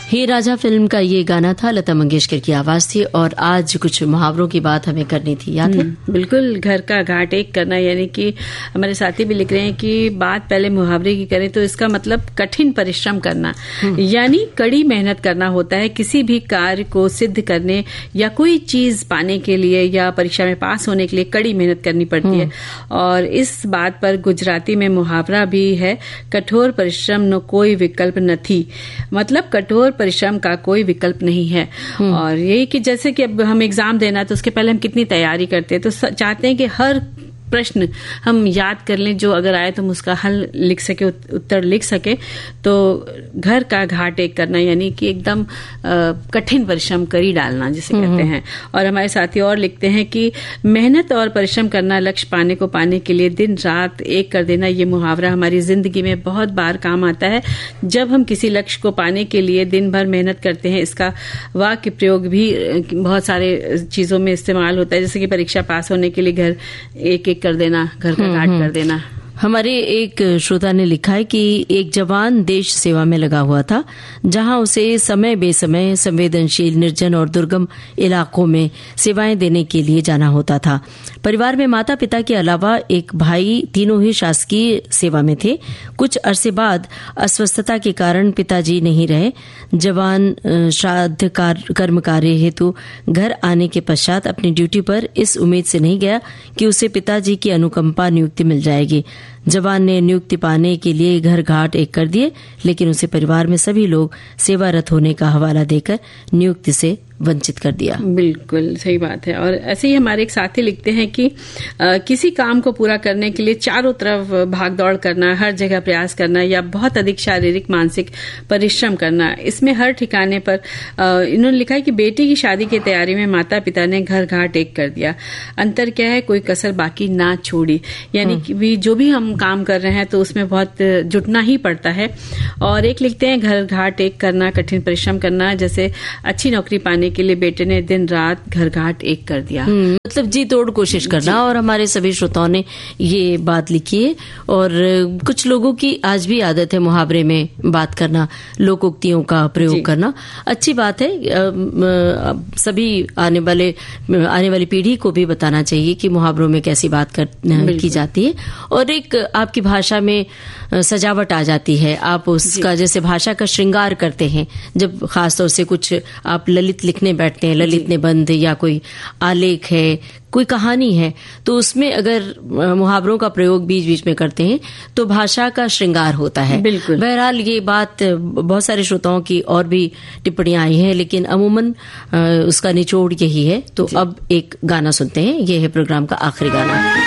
हे राजा film का ये गाना था, लता मंगेशकर की आवाज थी। और आज कुछ मुहावरों की बात हमें करनी थी, याद है? बिल्कुल, घर का घाट एक करना, यानी कि हमारे साथी भी लिख रहे हैं कि बात पहले मुहावरे की करें तो इसका मतलब कठिन परिश्रम करना, यानी कड़ी मेहनत करना होता है किसी भी कार्य को सिद्ध करने या कोई चीज पाने के लिए या परीक्षा में पास होने के लिए कड़ी मेहनत करनी पड़ती है। और इस बात पर गुजराती में मुहावरा भी है, कठोर परिश्रम न कोई विकल्प न थी, मतलब कठोर परिश्रम का कोई विकल्प नहीं है। और यही कि जैसे कि अब हम एग्जाम देना तो उसके पहले हम कितनी तैयारी करते हैं, तो चाहते हैं कि हर प्रश्न हम याद कर लें, जो अगर आए तो हम उसका हल लिख सके, उत्तर लिख सके। तो घर का घाट एक करना यानी कि एकदम कठिन परिश्रम करी डालना जिसे कहते हैं। और हमारे साथी और लिखते हैं कि मेहनत और परिश्रम करना, लक्ष्य पाने के लिए दिन रात एक कर देना। ये मुहावरा हमारी जिंदगी में बहुत बार काम आता है। जब हम किसी लक्ष्य को पाने के लिए दिन भर मेहनत करते हैं, इसका वाक्य प्रयोग भी बहुत सारे चीजों में इस्तेमाल होता है, जैसे कि परीक्षा पास होने के लिए घर एक कर देना, घर का घाट कर देना। हमारे एक श्रोता ने लिखा है कि एक जवान देश सेवा में लगा हुआ था, जहां उसे समय बेसमय संवेदनशील, निर्जन और दुर्गम इलाकों में सेवाएं देने के लिए जाना होता था। परिवार में माता पिता के अलावा एक भाई, तीनों ही शासकीय सेवा में थे। कुछ अरसे बाद अस्वस्थता के कारण पिताजी नहीं रहे। जवान श्राद्ध कर्म कार्य हेतु घर आने के पश्चात अपनी ड्यूटी पर इस उम्मीद से नहीं गया कि उसे पिताजी की अनुकंपा नियुक्ति मिल जाएगी। जवान ने नियुक्ति पाने के लिए घर घाट एक कर दिए, लेकिन उसे परिवार में सभी लोग सेवारत होने का हवाला देकर नियुक्ति से वंचित कर दिया। बिल्कुल सही बात है। और ऐसे ही हमारे एक साथी लिखते हैं कि किसी काम को पूरा करने के लिए चारों तरफ भागदौड़ करना, हर जगह प्रयास करना या बहुत अधिक शारीरिक मानसिक परिश्रम करना, इसमें हर ठिकाने पर इन्होंने लिखा है कि बेटी की शादी की तैयारी में माता पिता ने घर घाट एक कर दिया। अंतर क्या है? कोई कसर बाकी ना छोड़ी, यानी कि जो भी हम काम कर रहे हैं तो उसमें बहुत जुटना ही पड़ता है। और एक लिखते हैं घर घाट एक करना, कठिन परिश्रम करना, जैसे अच्छी नौकरी पाने के लिए बेटे ने दिन रात घर घाट एक कर दिया, मतलब जी तोड़ कोशिश करना। और हमारे सभी श्रोताओं ने ये बात लिखी है। और कुछ लोगों की आज भी आदत है मुहावरे में बात करना, लोकोक्तियों का प्रयोग करना। अच्छी बात है। सभी आने वाली पीढ़ी को भी बताना चाहिए कि मुहावरों में कैसी बात की जाती है। और एक आपकी भाषा में सजावट आ जाती है, आप उसका जैसे भाषा का श्रृंगार करते हैं। जब खासतौर से कुछ आप ललित लिखने बैठते हैं, ललित निबंध या कोई आलेख है, कोई कहानी है, तो उसमें अगर मुहावरों का प्रयोग बीच बीच में करते हैं तो भाषा का श्रृंगार होता है। बिल्कुल। बहरहाल ये बात बहुत सारे श्रोताओं की और भी टिप्पणियां आई हैं, लेकिन अमूमन उसका निचोड़ यही है। तो अब एक गाना सुनते हैं, ये है प्रोग्राम का आखिरी गाना।